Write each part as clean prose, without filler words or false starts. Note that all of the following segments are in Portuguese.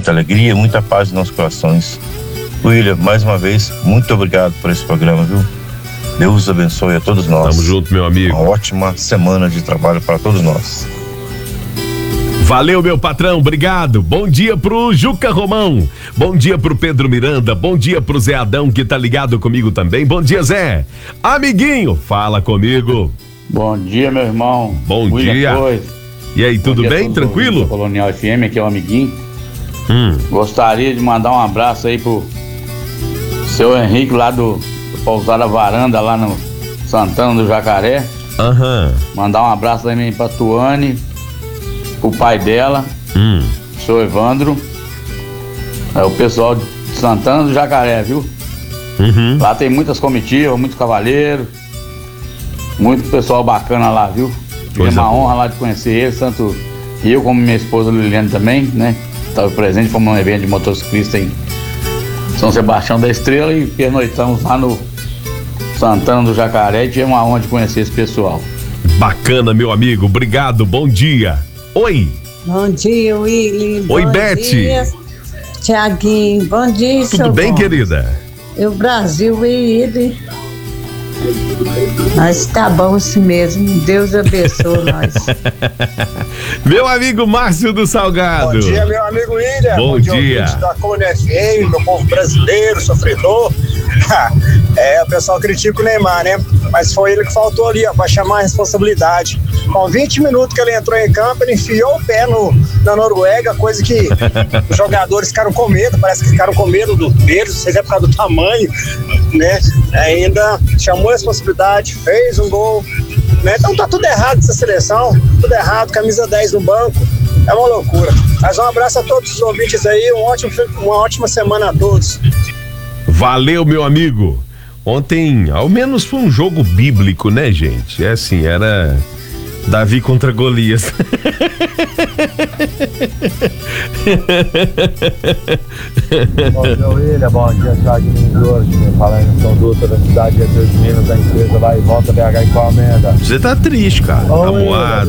muita alegria, muita paz nos nossos corações. William, mais uma vez, muito obrigado por esse programa, viu? Deus abençoe a todos nós. Tamo junto, meu amigo. Uma ótima semana de trabalho para todos nós. Valeu, meu patrão, obrigado. Bom dia pro Juca Romão. Bom dia pro Pedro Miranda. Bom dia pro Zé Adão, que tá ligado comigo também. Bom dia, Zé. Amiguinho, fala comigo. Bom dia, meu irmão. Bom William dia. Flores. E aí, tudo bem? Tranquilo? Colonial FM, aqui é o amiguinho. Gostaria de mandar um abraço aí pro seu Henrique lá do Pousada Varanda, lá no Santana do Jacaré. Mandar um abraço também pra Tuane, o pai dela, o seu Evandro, o pessoal de Santana do Jacaré, viu? Lá tem muitas comitivas, muitos cavaleiros, muito pessoal bacana lá, viu? É uma honra lá de conhecer eles, tanto eu como minha esposa Liliane também, né? Estava presente, fomos num evento de motociclista em São Sebastião da Estrela e pernoitamos lá no Santana do Jacaré e tivemos uma honra de conhecer esse pessoal. Bacana, meu amigo, obrigado, bom dia. Oi. Bom dia, Willy. Oi, Beth. Tiaguinho, bom dia, Tudo bem, querida? E o Brasil e ele. Mas tá bom assim mesmo, Deus abençoe nós. Meu amigo Márcio do Salgado. Bom dia, meu amigo William. Bom dia. Da Colônia FM, meu povo brasileiro, sofredor. O pessoal critica o Neymar, né? Mas foi ele que faltou ali, ó, pra chamar a responsabilidade. Com 20 minutos que ele entrou em campo, ele enfiou o pé na Noruega, coisa que os jogadores ficaram com medo, parece que ficaram com medo deles, não sei se é por causa do tamanho, né? Ainda chamou a responsabilidade, fez um gol, né? Então tá tudo errado essa seleção, tudo errado, camisa 10 no banco, é uma loucura. Mas um abraço a todos os ouvintes aí, uma ótima semana a todos. Valeu, meu amigo. Ontem, ao menos foi um jogo bíblico, né, gente? É assim, era Davi contra Golias. Bom dia, William. Bom dia, Thiaguinho Jorge. Falando em São Dutra, da cidade de Deus Minas, da empresa lá e volta BH encomenda. Você tá triste, cara. Tá moado.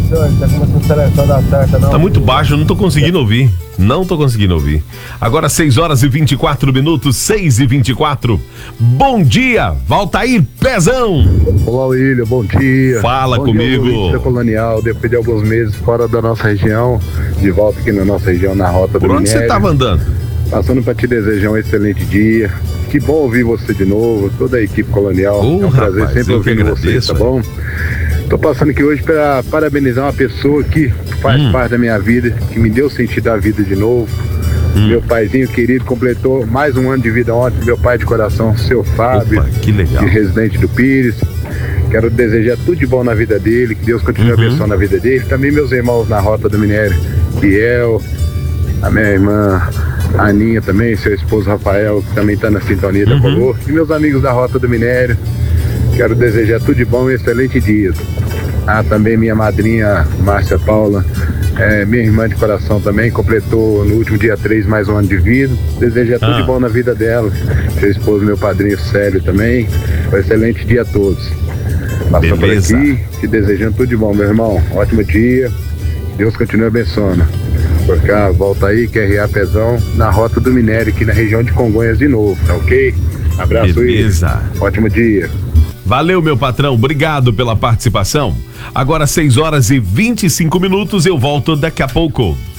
Tá muito baixo, eu não tô conseguindo ouvir. Não tô conseguindo ouvir. Agora 6h24, 6h24. Bom dia, Valtair Pezão. Olá, William, bom dia. Fala bom comigo. Dia, da Colonial, depois de alguns meses fora da nossa região, de volta aqui na nossa região, na Rota do Minério. Por onde você tava andando? Passando para te desejar um excelente dia. Que bom ouvir você de novo, toda a equipe Colonial. É um prazer sempre ouvir você, tá bom? Tô passando aqui hoje para parabenizar uma pessoa que faz parte da minha vida, que me deu sentido à vida de novo. Meu paizinho querido completou mais um ano de vida ontem, meu pai de coração, seu Fábio. Opa, que legal. De Residente do Pires. Quero desejar tudo de bom na vida dele, que Deus continue abençoando a vida dele. Também meus irmãos na Rota do Minério, Biel, a minha irmã Aninha também, seu esposo Rafael, que também está na sintonia da Color. E meus amigos da Rota do Minério. Quero desejar tudo de bom e um excelente dia. Também minha madrinha Márcia Paula, minha irmã de coração também, completou no último dia 3 mais um ano de vida. Desejar tudo de bom na vida dela. Seu esposo, meu padrinho Célio também. Um excelente dia a todos. Passou por aqui, te desejando tudo de bom, meu irmão. Ótimo dia. Deus continue abençoando. Por cá, volta aí, QRA Pezão, na Rota do Minério, aqui na região de Congonhas de novo, tá ok? Abraço. Beleza. Ótimo dia. Valeu, meu patrão, obrigado pela participação. Agora 6h25, eu volto daqui a pouco.